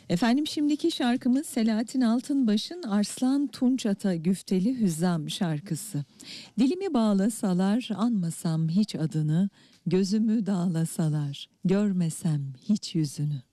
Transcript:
Efendim şimdiki şarkımız Selahattin Altınbaş'ın Arslan Tunçata Güfteli Hüzzam şarkısı. Dilimi bağlasalar anmasam hiç adını, gözümü dağlasalar görmesem hiç yüzünü.